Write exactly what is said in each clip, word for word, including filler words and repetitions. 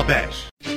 Haber.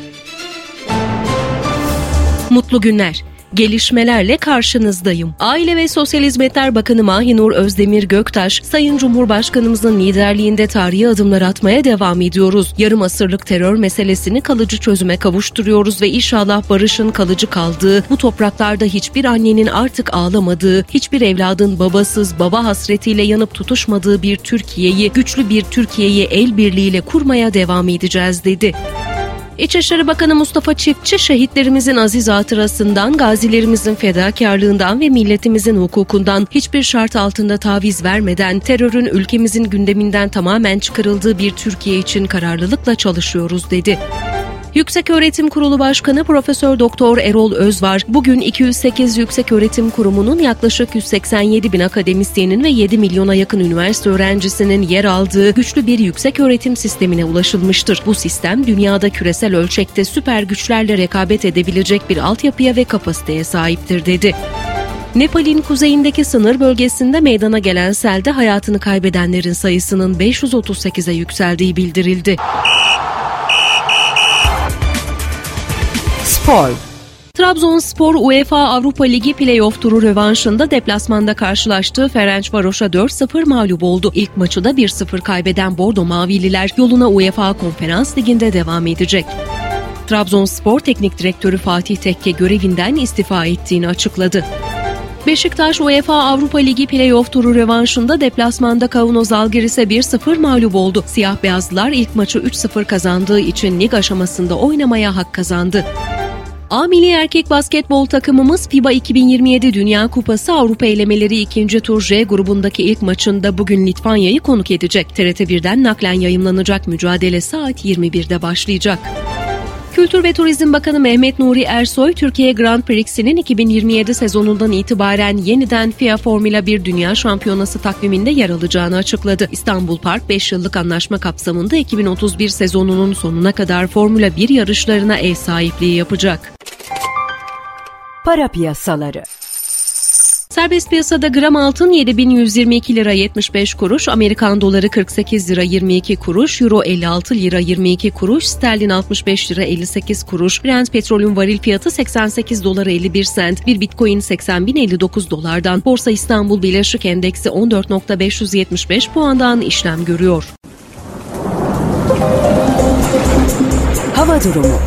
Mutlu günler. Gelişmelerle karşınızdayım. Aile ve Sosyal Hizmetler Bakanı Mahinur Özdemir Göktaş, Sayın Cumhurbaşkanımızın liderliğinde tarihi adımlar atmaya devam ediyoruz. Yarım asırlık terör meselesini kalıcı çözüme kavuşturuyoruz ve inşallah barışın kalıcı kaldığı, bu topraklarda hiçbir annenin artık ağlamadığı, hiçbir evladın babasız, baba hasretiyle yanıp tutuşmadığı bir Türkiye'yi, güçlü bir Türkiye'yi el birliğiyle kurmaya devam edeceğiz dedi. İçişleri Bakanı Mustafa Çiftçi, şehitlerimizin aziz hatırasından, gazilerimizin fedakarlığından ve milletimizin hukukundan hiçbir şart altında taviz vermeden terörün ülkemizin gündeminden tamamen çıkarıldığı bir Türkiye için kararlılıkla çalışıyoruz dedi. Yükseköğretim Kurulu Başkanı Profesör Doktor Erol Özvar, bugün iki yüz sekiz Yükseköğretim Kurumu'nun yaklaşık yüz seksen yedi bin akademisyenin ve yedi milyona yakın üniversite öğrencisinin yer aldığı güçlü bir yükseköğretim sistemine ulaşılmıştır. Bu sistem dünyada küresel ölçekte süper güçlerle rekabet edebilecek bir altyapıya ve kapasiteye sahiptir dedi. Nepal'in kuzeyindeki sınır bölgesinde meydana gelen selde hayatını kaybedenlerin sayısının beş yüz otuz sekize yükseldiği bildirildi. Spor. Trabzonspor UEFA Avrupa Ligi Play-off turu rövanşında deplasmanda karşılaştığı Ferencvaros'a dört sıfır mağlup oldu. İlk maçı da bir sıfır kaybeden Bordo Mavililer yoluna UEFA Konferans Ligi'nde devam edecek. Trabzonspor Teknik Direktörü Fatih Tekke görevinden istifa ettiğini açıkladı. Beşiktaş UEFA Avrupa Ligi Play-off turu rövanşında deplasmanda Kaunos Žalgiris'e bir sıfır mağlup oldu. Siyah beyazlılar ilk maçı üç sıfır kazandığı için lig aşamasında oynamaya hak kazandı. A Milli Erkek Basketbol takımımız FIBA iki bin yirmi yedi Dünya Kupası Avrupa elemeleri ikinci tur J grubundaki ilk maçında bugün Litvanya'yı konuk edecek. T R T birden naklen yayımlanacak mücadele saat yirmi birde başlayacak. Kültür ve Turizm Bakanı Mehmet Nuri Ersoy, Türkiye Grand Prix'sinin iki bin yirmi yedi sezonundan itibaren yeniden F I A Formula bir Dünya Şampiyonası takviminde yer alacağını açıkladı. İstanbul Park beş yıllık anlaşma kapsamında iki bin otuz bir sezonunun sonuna kadar Formula bir yarışlarına ev sahipliği yapacak. Para piyasaları. Serbest piyasada gram altın yedi bin yüz yirmi iki lira yetmiş beş kuruş, Amerikan doları kırk sekiz lira yirmi iki kuruş, Euro elli altı lira yirmi iki kuruş, sterlin altmış beş lira elli sekiz kuruş, Brent petrolün varil fiyatı seksen sekiz dolar elli bir sent, bir Bitcoin seksen bin elli dokuz dolardan, Borsa İstanbul Birleşik Endeksi on dört bin beş yüz yetmiş beş puandan işlem görüyor. Hava durumu.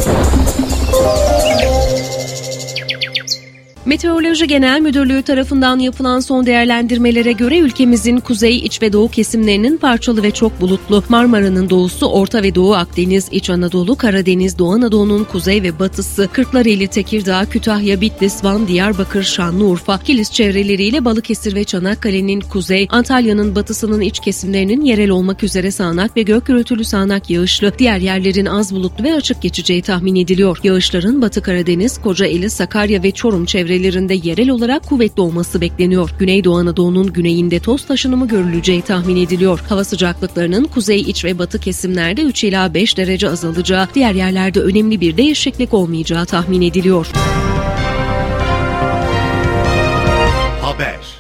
Meteoroloji Genel Müdürlüğü tarafından yapılan son değerlendirmelere göre ülkemizin kuzey, iç ve doğu kesimlerinin parçalı ve çok bulutlu, Marmara'nın doğusu, Orta ve Doğu Akdeniz, İç Anadolu, Karadeniz, Doğu Anadolu'nun kuzey ve batısı, Kırklareli, Tekirdağ, Kütahya, Bitlis, Van, Diyarbakır, Şanlıurfa, Kilis çevreleriyle Balıkesir ve Çanakkale'nin kuzey, Antalya'nın batısının iç kesimlerinin yerel olmak üzere sağanak ve gök gürültülü sağanak yağışlı, diğer yerlerin az bulutlu ve açık geçeceği tahmin ediliyor. Yağışların Batı Karadeniz, Kocaeli, Sakarya ve Çorum çevrelerinde yerel olarak kuvvetli olması bekleniyor. Güneydoğu Anadolu'nun güneyinde toz taşınımı görüleceği tahmin ediliyor. Hava sıcaklıklarının kuzey, iç ve batı kesimlerde üç ila beş derece azalacağı, diğer yerlerde önemli bir değişiklik olmayacağı tahmin ediliyor. Haber.